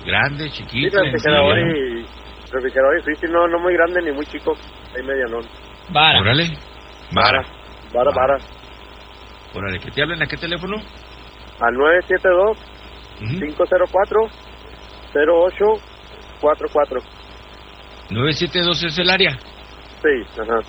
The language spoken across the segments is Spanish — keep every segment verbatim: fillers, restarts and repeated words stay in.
grande, chiquito. Sí, refrigerador y refrigerador y freezer, no, no muy grande ni muy chico, ahí medianón. Vara. Órale. Vara. Vara, vara. Órale, ¿qué te hablan? ¿A qué teléfono? Al nueve siete dos, cinco cero cuatro, cero ocho cuatro cuatro. nueve siete dos es el área. Sí, ajá.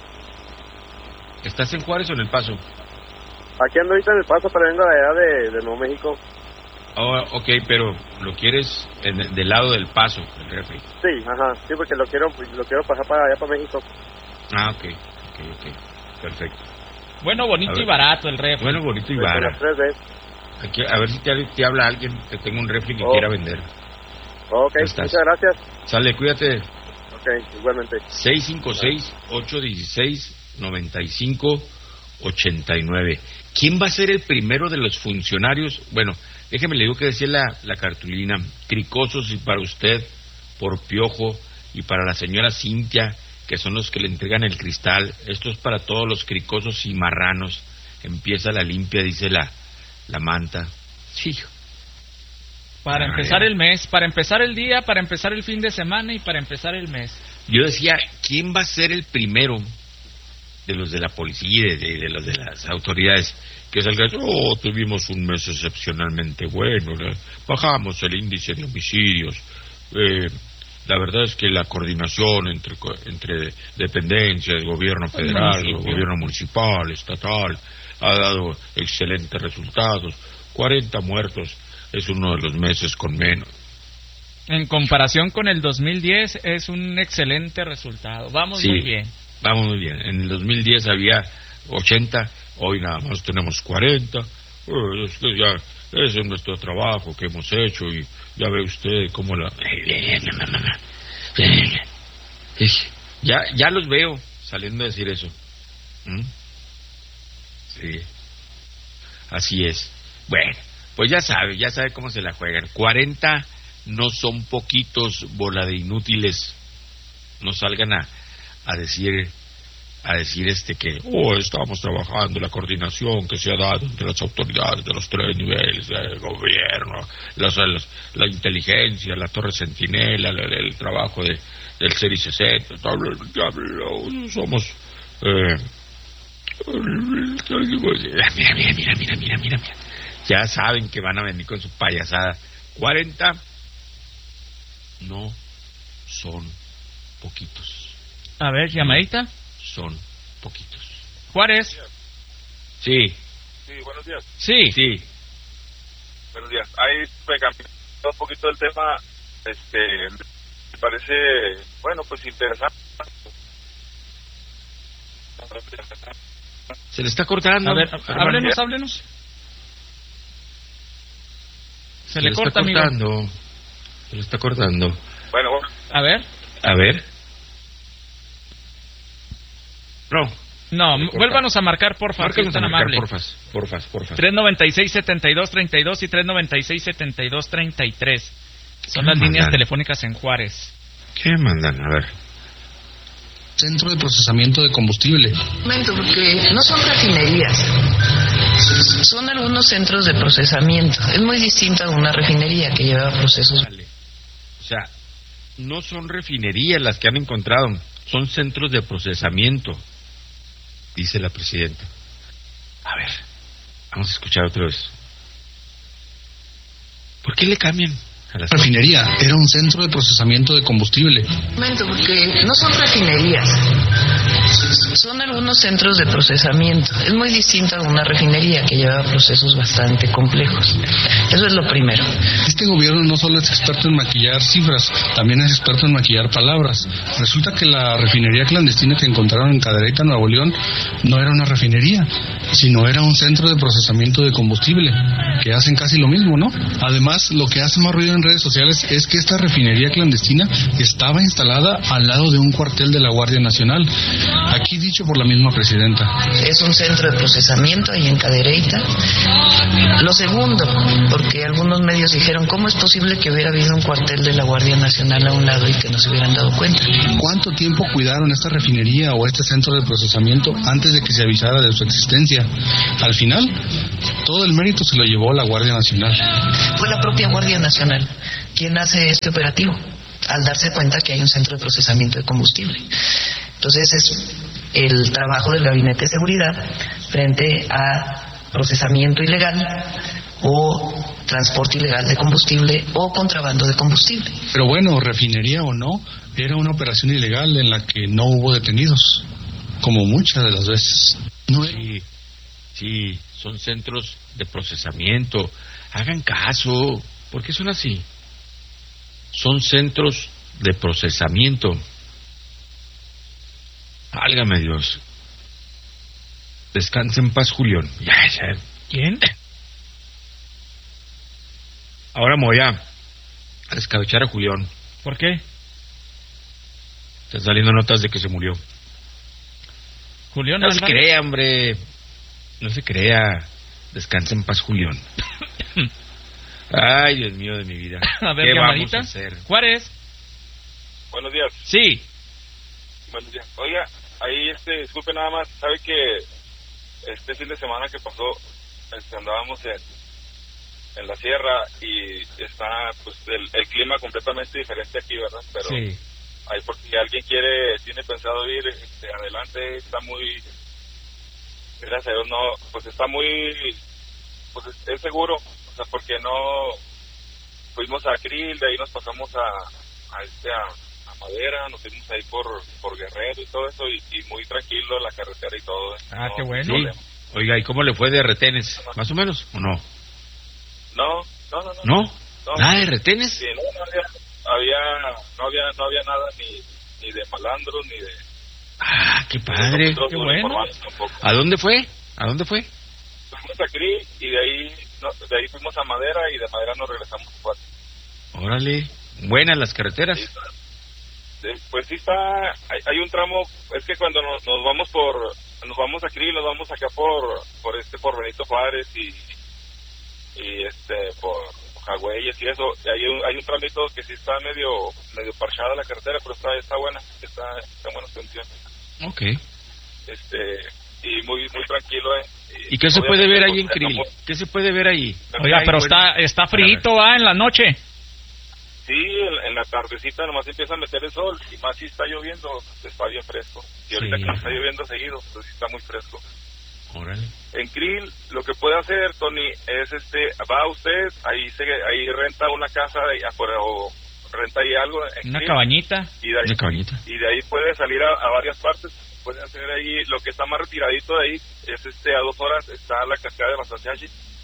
¿Estás en Juárez o en El Paso? Aquí ando ahorita en El Paso, pero vengo de allá de, de Nuevo México. Oh, ok, pero lo quieres en, del lado del Paso, el refri. Sí, ajá, sí, porque lo quiero lo quiero pasar para allá, para México. Ah, ok, ok, ok, perfecto. Bueno, bonito y barato el refri. Bueno, bonito y Pues barato. las tres veces. Aquí, a ver si te, te habla alguien que tenga un refri que Oh. quiera vender. Ok, muchas gracias. Sale, cuídate. Ok, igualmente. seis cinco seis, ocho uno seis, nueve cinco ocho nueve. ¿Quién va a ser el primero de los funcionarios? Bueno, déjeme le digo que decía la, la cartulina. Cricosos y para usted, por Piojo, y para la señora Cintia, que son los que le entregan el cristal. Esto es para todos los cricosos y marranos. Empieza la limpia, dice la, la manta. Sí. Para Ay. empezar el mes, para empezar el día, para empezar el fin de semana y para empezar el mes. Yo decía, ¿quién va a ser el primero de los de la policía, de, de los de las autoridades, que salga? Oh, tuvimos un mes excepcionalmente bueno, ¿no? Bajamos el índice de homicidios. Eh, la verdad es que la coordinación entre entre dependencias, gobierno federal, el gobierno municipal, estatal, ha dado excelentes resultados. cuarenta muertos. Es uno de los meses con menos. En comparación con el dos mil diez es un excelente resultado. Vamos Sí, muy bien. Vamos muy bien. En el dos mil diez había ochenta, hoy nada más tenemos cuarenta. Eh, es que ya ese es nuestro trabajo que hemos hecho y ya ve usted cómo la... Ya, ya los veo saliendo a decir eso. ¿Mm? Sí. Así es. Bueno. Pues ya sabe, ya sabe cómo se la juegan. cuarenta no son poquitos, bola de inútiles. No salgan a, a decir a decir este que oh, estamos trabajando la coordinación que se ha dado entre las autoridades de los tres niveles del gobierno, las, las, la inteligencia, la torre centinela, el, el trabajo de, del C I sesenta. Somos eh, mira, mira, mira, mira, mira, mira, mira. Ya saben que van a venir con su payasada. cuarenta no son poquitos. A ver, llamadita. Son poquitos. Juárez. Sí. Sí, buenos días. Sí. Sí. Buenos días. Ahí me cambió un poquito el tema. Este, me parece, bueno, pues interesante. Se le está cortando. A ver, háblenos, háblenos. Se, Se le, le corta, está cortando. amigo. Se le está cortando. Bueno, bueno. A ver. A ver. No. No, vuélvanos a marcar, por favor, que es tan amable. Porfas, porfas, porfas. tres noventa y seis, setenta y dos treinta y dos y tres noventa y seis, setenta y dos treinta y tres. Son las mandan? líneas telefónicas en Juárez. ¿Qué mandan? A ver. Centro de procesamiento de combustible. Momento, porque no son refinerías, son algunos centros de procesamiento. Es muy distinto a una refinería que lleva procesos. Vale. O sea, no son refinerías las que han encontrado, son centros de procesamiento, dice la presidenta. A ver, vamos a escuchar otra vez. ¿Por qué le cambian a la refinería? Era un centro de procesamiento de combustible. Momento, porque no son refinerías, son algunos centros de procesamiento. Es muy distinto a una refinería que lleva procesos bastante complejos. Eso es lo primero. Este gobierno no solo es experto en maquillar cifras, también es experto en maquillar palabras. Resulta que la refinería clandestina que encontraron en Cadereyta, Nuevo León, no era una refinería, sino era un centro de procesamiento de combustible, que hacen casi lo mismo, ¿no? Además, lo que hace más ruido en redes sociales es que esta refinería clandestina estaba instalada al lado de un cuartel de la Guardia Nacional. Aquí dicho por la misma presidenta. Es un centro de procesamiento ahí en Cadereyta. Lo segundo, porque algunos medios dijeron, ¿cómo es posible que hubiera habido un cuartel de la Guardia Nacional a un lado y que no se hubieran dado cuenta? ¿Cuánto tiempo cuidaron esta refinería o este centro de procesamiento antes de que se avisara de su existencia? Al final, todo el mérito se lo llevó la Guardia Nacional. Fue la propia Guardia Nacional quien hace este operativo, al darse cuenta que hay un centro de procesamiento de combustible. Entonces es el trabajo del Gabinete de Seguridad frente a procesamiento ilegal o transporte ilegal de combustible o contrabando de combustible. Pero bueno, refinería o no, era una operación ilegal en la que no hubo detenidos, como muchas de las veces. No es... Sí, sí, son centros de procesamiento. Hagan caso, ¿por qué son así? Son centros de procesamiento. Válgame Dios. Descansa en paz, Julián. Ya, ya. ¿Quién? Ahora me voy a, a descabechar a Julián. ¿Por qué? Están saliendo notas de que se murió. Julián No se Álvarez. crea, hombre. No se crea. Descansa en paz, Julián. Ay, Dios mío de mi vida. A ver, ¿Qué llamadita. vamos a hacer? Juárez. Buenos días. Sí. Buenos días. Oiga, ahí, este, disculpe nada más, sabe que este fin de semana que pasó, este, andábamos en, en la sierra y está, pues, el, el clima completamente diferente aquí, ¿verdad? Pero Sí. ahí, por si alguien quiere, tiene pensado ir, este, adelante, está muy, gracias a Dios, no, pues está muy, pues es, es seguro, o sea, porque no, fuimos a Krill, de ahí nos pasamos a, a este, a, a Madera, nos fuimos ahí por, por Guerrero y todo eso, y, y muy tranquilo la carretera y todo. ¿eh? Ah, No, qué bueno. Sí. problema. Oiga, ¿y cómo le fue de retenes? ¿Más o menos o no? No, no, no, no. ¿No? No. ¿Nada de retenes? Sí, no, no había, había, no había, no había nada ni, ni de malandros, ni de... Ah, qué padre. nosotros qué no bueno. informamos tampoco. ¿A dónde fue? ¿A dónde fue? Fuimos a Krill y de ahí, no, de ahí fuimos a Madera y de Madera nos regresamos a Juárez. Órale. Buenas las carreteras. Sí, está. Eh, Pues sí está, hay, hay un tramo, es que cuando nos, nos vamos por, nos vamos a Krill, nos vamos acá por, por este, por Benito Juárez y, y este, por Jagüeyes y eso, y hay un, hay un tramito que sí está medio, medio parchada la carretera, pero está, está buena, está, está en buenas condiciones, Ok. este, y muy, muy tranquilo, eh. ¿Y qué se puede ver ahí en pues, Krill? estamos- ¿Qué se puede ver ahí? Oiga, Ay, pero bueno. está está frito, ¿va? En la noche. Sí, en, en la tardecita nomás empieza a meter el sol, y más si está lloviendo, está bien fresco, y ahorita Sí. que está lloviendo seguido, pues sí está muy fresco. Órale. En Krill, lo que puede hacer, Tony, es este, va usted, ahí se, ahí renta una casa de, afuera, o renta ahí algo en Una Krill, cabañita. y de ahí, Una cabañita. y de ahí puede salir a, a varias partes, puede hacer ahí, lo que está más retiradito de ahí, es este, a dos horas está la cascada de Mazachachi,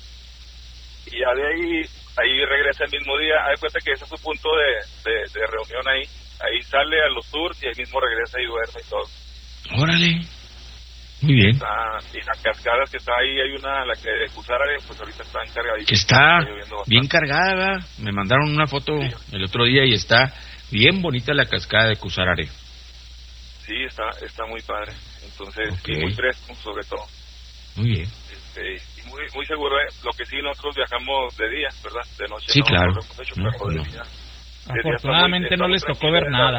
y ya de ahí, ahí regresa el mismo día, hay cuenta que ese es su punto de, de, de reunión ahí, ahí sale a los tours y ahí mismo regresa y duerme y todo. Órale. Muy bien. Está, y las cascadas que está ahí, hay una, la que de Cusárare, pues ahorita está encargadita. Que está lloviendo bastante. bien cargada, ¿verdad? Me mandaron una foto Sí. el otro día y está bien bonita la cascada de Cusarare. Sí, está, está muy padre. Entonces, Ok. y muy fresco, sobre todo. Muy bien. Este, y muy, muy seguro, ¿eh? Lo que sí, nosotros viajamos de día, ¿verdad? De noche Sí, no, claro. no lo hemos hecho, No, pero de no. día. Afortunadamente no les tocó ver nada.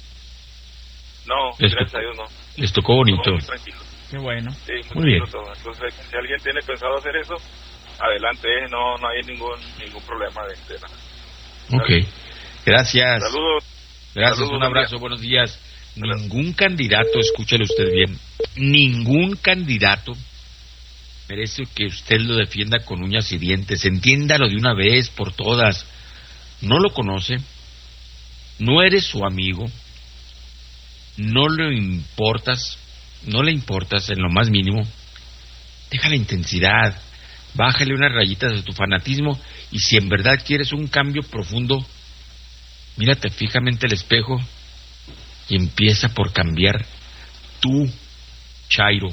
No, Les gracias tocó- a Dios no. Les tocó bonito. Muy tranquilo. Qué bueno. Sí, muy, Muy tranquilo bien. todo. Entonces, si alguien tiene pensado hacer eso, adelante, ¿eh? No, no hay ningún, ningún problema de, de nada. Ok. Gracias. Saludos. Gracias, Saludos, un buen abrazo, día. buenos días. Ningún candidato, escúchale usted bien, ningún candidato merece que usted lo defienda con uñas y dientes. Entiéndalo de una vez por todas. No lo conoce, no eres su amigo, no le importas, no le importas en lo más mínimo. Deja la intensidad, bájale unas rayitas de tu fanatismo y si en verdad quieres un cambio profundo, mírate fijamente al espejo y empieza por cambiar tú, Chairo.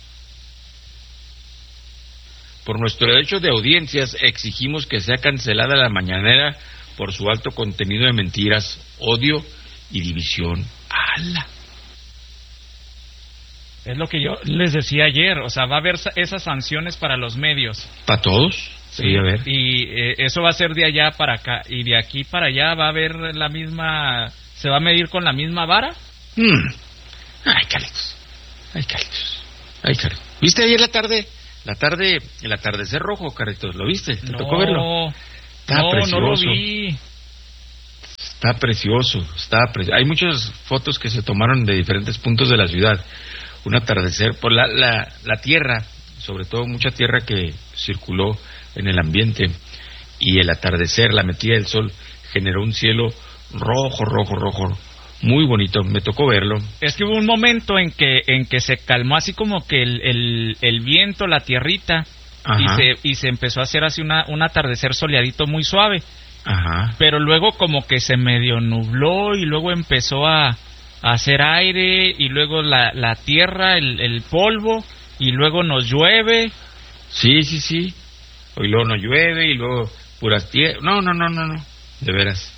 Por nuestro derecho de audiencias exigimos que sea cancelada la mañanera por su alto contenido de mentiras, odio y división. ¡Hala! Es lo que yo les decía ayer, o sea, va a haber esas sanciones para los medios. ¿Para todos? Sí, sí, a ver. Y eh, eso va a ser de allá para acá, y de aquí para allá va a haber la misma... ¿Se va a medir con la misma vara? Mm. Ay, Carlitos. Ay, Carlitos. Ay, Carlitos. ¿Viste ayer la tarde? La tarde, el atardecer rojo, Carlitos, ¿lo viste? ¿Te no, tocó verlo? Está no, precioso. no lo vi. Está precioso, está pre... Hay muchas fotos que se tomaron de diferentes puntos de la ciudad. Un atardecer por la, la, la tierra, sobre todo mucha tierra que circuló en el ambiente, y el atardecer, la metida del sol, generó un cielo rojo, rojo, rojo, muy bonito. Me tocó verlo. Es que hubo un momento en que en que se calmó así como que el, el, el viento, la tierrita, y se, y se empezó a hacer así una, un atardecer soleadito muy suave. Ajá. Pero luego como que se medio nubló y luego empezó a, a hacer aire, y luego la, la tierra, el, el polvo, y luego nos llueve. Sí, sí, sí. Y luego no llueve, y luego puras tierras. No, no, no, no, no. De veras.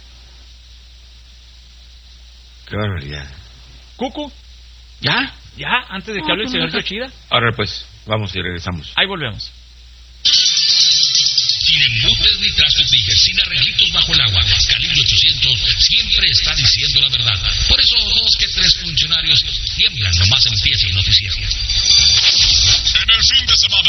Qué barbaridad. Cucu. ¿Ya? ¿Ya? Antes de que no, hable el señor Yoshida. Ahora pues, vamos y regresamos. Ahí volvemos. Sin embutes ni trastos, sin arreglitos bajo el agua. Calibre ochocientos siempre está diciendo la verdad. Por eso dos que tres funcionarios tiemblan nomás empieza el noticiero. En el fin de semana,